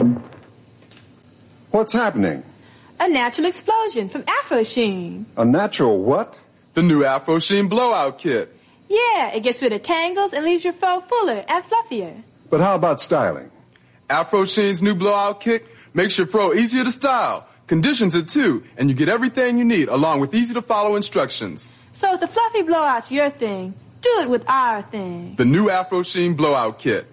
What's happening? A natural explosion from Afro Sheen. A natural what? The new Afro Sheen blowout kit. Yeah, it gets rid of tangles and leaves your fro fuller and fluffier. But how about styling? Afro Sheen's new blowout kit makes your fro easier to style, conditions it too, and you get everything you need along with easy-to-follow instructions. So if the fluffy blowout's your thing, do it with our thing. The new Afro Sheen blowout kit.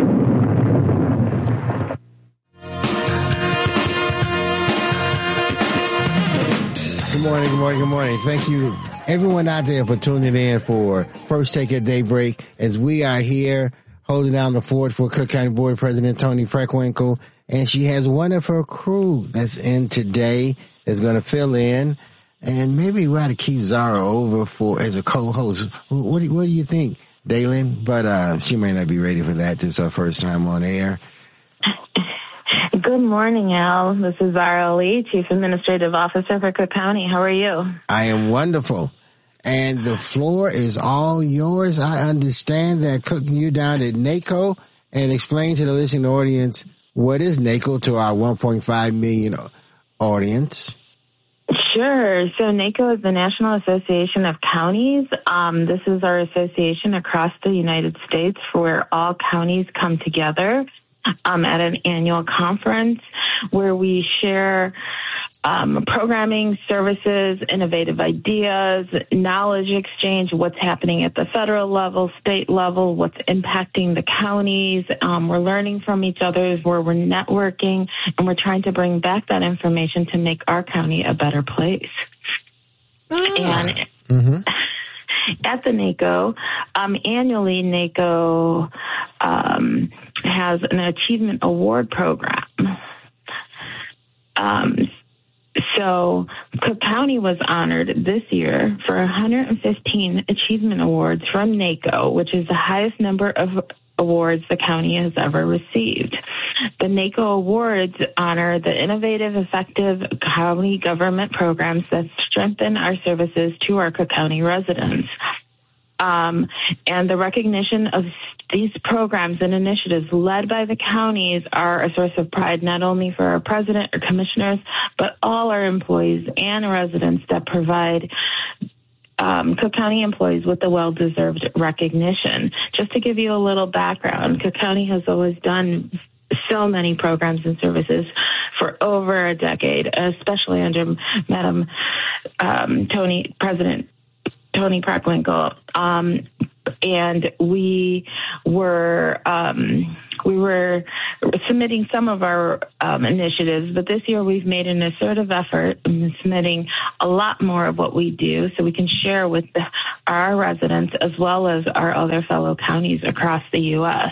Good morning. Thank you, everyone out there, for tuning in for First Take at Daybreak, as we are here holding down the fort for Cook County Board President Toni Preckwinkle, and she has one of her crew that's in today that's going to fill in, and maybe we ought to keep Zara over as a co-host. What do you think, Dalen? But she may not be ready for that. This is her first time on air. Good morning, Al. This is Zara Ali, Chief Administrative Officer for Cook County. How are you? I am wonderful. And the floor is all yours. I understand that cooking you down at NACO, and explain to the listening audience, what is NACO to our 1.5 million audience? Sure. So NACO is the National Association of Counties. This is our association across the United States where all counties come together at an annual conference where we share programming, services, innovative ideas, knowledge exchange, what's happening at the federal level, state level, what's impacting the counties. We're learning from each other where we're networking, and we're trying to bring back that information to make our county a better place. And at the NACO, annually NACO has an achievement award program. So Cook County was honored this year for 115 achievement awards from NACO, which is the highest number of awards the county has ever received. The NACO awards honor the innovative, effective county government programs that strengthen our services to our Cook County residents. And the recognition of these programs and initiatives led by the counties are a source of pride, not only for our president or commissioners, but all our employees and residents that provide Cook County employees with the well-deserved recognition. Just to give you a little background, Cook County has always done so many programs and services for over a decade, especially under President Toni Preckwinkle. And we were submitting some of our initiatives, but this year we've made an assertive effort in submitting a lot more of what we do so we can share with our residents as well as our other fellow counties across the U.S.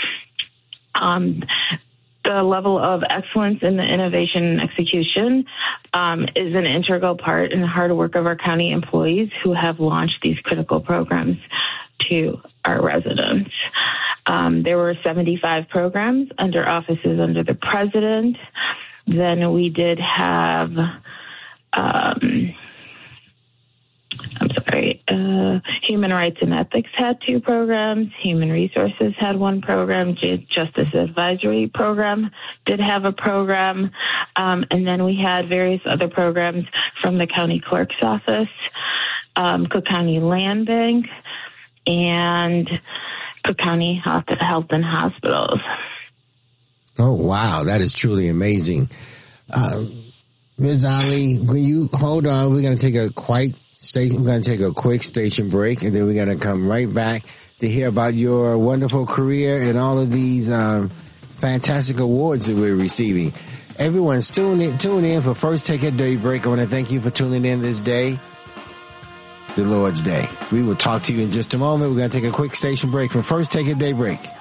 The level of excellence in the innovation and execution is an integral part in the hard work of our county employees who have launched these critical programs to our residents. There were 75 programs under offices under the president. Then we did have, Human Rights and Ethics had 2 programs. Human Resources had 1 program. Justice Advisory Program did have a program. And then we had various other programs from the county clerk's office, Cook County Land Bank, and Cook County Health and Hospitals. Oh, wow. That is truly amazing. Ms. Ali, when you hold on, we're going to take a quick station break, and then we're going to come right back to hear about your wonderful career and all of these fantastic awards that we're receiving. Everyone's tune in for First Take at Daybreak. I want to thank you for tuning in this day, the Lord's Day. We will talk to you in just a moment. We're going to take a quick station break from First Take at Daybreak.